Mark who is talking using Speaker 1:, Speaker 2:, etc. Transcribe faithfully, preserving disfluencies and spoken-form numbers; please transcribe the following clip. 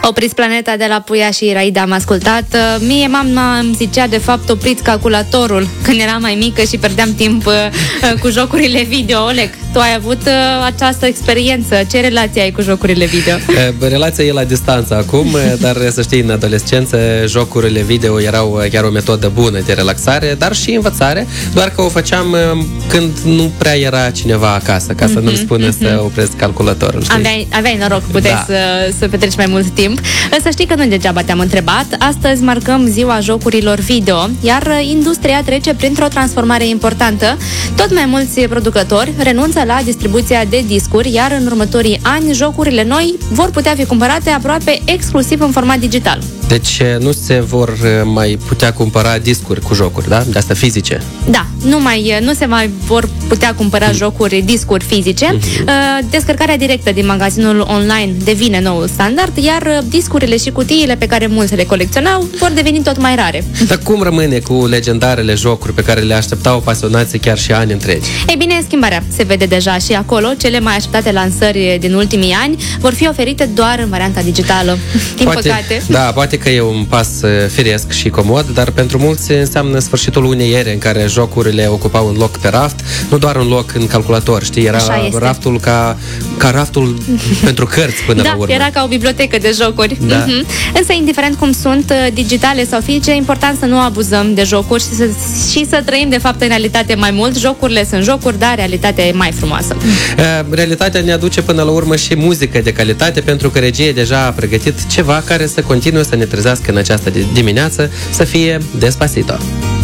Speaker 1: Opriți planeta de la Puia și Iraida am ascultat. Mie mama îmi zicea de fapt opriți calculatorul când eram mai mică și pierdeam timp uh, cu jocurile video. Oleg, tu ai avut uh, această experiență. Ce relație ai cu jocurile video?
Speaker 2: Relația e la distanță acum, dar să știi, în adolescență jocurile video erau chiar o metodă bună de relaxare, dar și învățare, doar că o făceam când nu prea era cineva acasă, ca să mm-hmm, nu-mi spună mm-hmm. să opresc calculatorul. Știi?
Speaker 1: Aveai, aveai noroc, puteai da. să, să petreci mai mult timp. Să știi că nu degeaba te-am întrebat. Astăzi marcăm ziua jocurilor video, iar industria trece printr-o transformare importantă. Tot mai mulți producători renunță la distribuția de discuri, iar în următorii ani jocurile noi vor putea fi cumpărate aproape exclusiv în format digital.
Speaker 2: Deci nu se vor mai putea cumpăra discuri cu jocuri, da? De asta fizice.
Speaker 1: Da, nu, mai, nu se mai vor putea cumpăra jocuri, discuri fizice. Mm-hmm. Descărcarea directă din magazinul online devine noul standard, iar discurile și cutiile pe care mulți le colecționau vor deveni tot mai rare.
Speaker 2: Dar cum rămâne cu legendarele jocuri pe care le așteptau pasionații chiar și ani întregi?
Speaker 1: Ei bine, schimbarea se vede deja și acolo. Cele mai așteptate lansări din ultimii ani vor fi oferite doar în varianta digitală. Din
Speaker 2: poate,
Speaker 1: păcate.
Speaker 2: Da, poate că e un pas firesc și comod, dar pentru mulți înseamnă sfârșitul unei ere în care jocurile ocupau un loc pe raft, nu doar un loc în calculator, știi? Era raftul ca, ca raftul pentru cărți până
Speaker 1: da,
Speaker 2: la urmă.
Speaker 1: Era ca o bibliotecă de jocuri.
Speaker 2: Da.
Speaker 1: Mm-hmm. Însă, indiferent cum sunt, digitale sau fizice, e important să nu abuzăm de jocuri și să, și să trăim, de fapt, în realitate mai mult. Jocurile sunt jocuri, dar realitatea e mai frumoasă.
Speaker 2: Realitatea ne aduce până la urmă și muzică de calitate, pentru că regia deja a pregătit ceva care să continue să ne trezească în această dimineață, să fie Despacito.